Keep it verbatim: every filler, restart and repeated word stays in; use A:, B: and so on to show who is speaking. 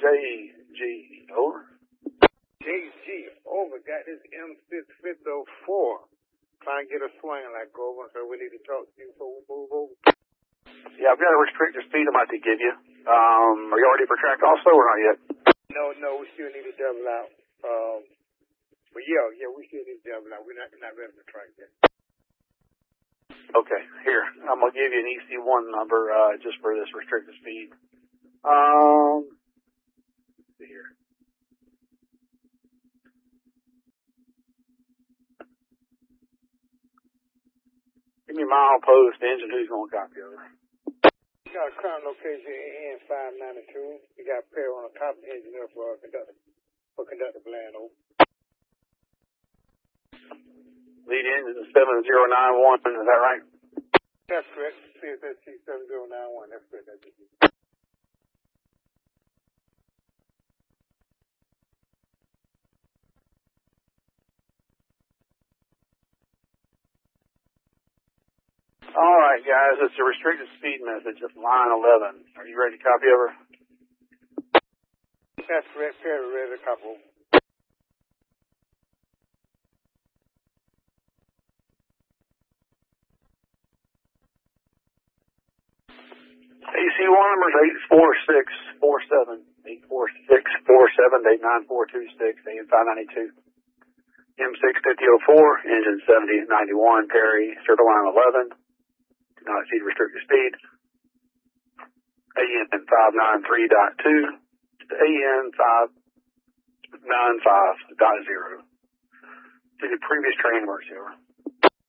A: J G, over.
B: J G, over. Got this M six fifty oh four. Trying to get a swing like over, so we need to talk to you before we move over.
A: Yeah, I've got a restricted speed I'm about to give you. Um, are you ready for track also or not yet?
B: No, no, we still need to double out. Um, but yeah, yeah, we still need to double out. We're not, not ready for track yet.
A: Okay, here. I'm going to give you an E C one number, uh, just for this restricted speed. Um, let's see here. Give me mile post engine. Who's going to copy over?
B: We got a current location A N five ninety-two. We got pair on the top engine there for uh, conductor, for conductor Blando.
A: Lead engine is seven zero nine one, is that right?
B: That's correct. C S S C seven zero nine one. That's correct. That's it.
A: All right, guys, it's a restricted speed message. It's line eleven. Are you ready to copy over?
B: That's correct. Pair ready to copy over.
A: A C one number is eight four six four seven. eight four six four seven eight nine four two six, A N five ninety-two. M six fifty oh four, engine seventy ninety-one, Perry, circle line eleven. Do not exceed restricted speed. A N five ninety-three point two to A N five ninety-five point zero. To the previous train works, over.